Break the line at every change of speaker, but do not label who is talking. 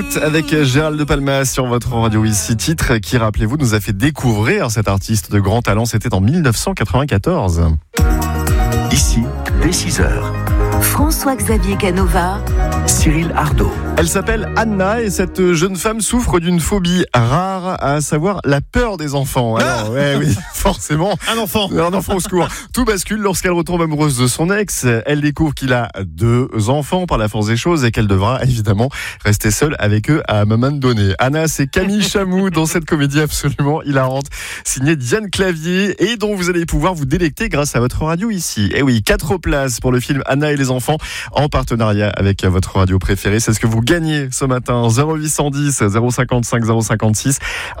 route avec Gérald de Palmas sur votre radio ici. Titre qui, rappelez-vous, nous a fait découvrir cet artiste de grand talent. C'était en 1994.
Ici, dès 6h.
François-Xavier Canova,
Cyril Ardo.
Elle s'appelle Anna et cette jeune femme souffre d'une phobie rare, à savoir la peur des enfants. Alors, oui, forcément.
Un enfant
au secours. Tout bascule lorsqu'elle retombe amoureuse de son ex. Elle découvre qu'il a 2 enfants par la force des choses et qu'elle devra évidemment rester seule avec eux à un moment donné. Anna, c'est Camille Chamou dans cette comédie absolument hilarante, signée Diane Clavier et dont vous allez pouvoir vous délecter grâce à votre radio ici. Et oui, 4 places pour le film Anna et les enfants en partenariat avec votre radio préférée. C'est ce que vous gagnez ce matin. 0810 055 056.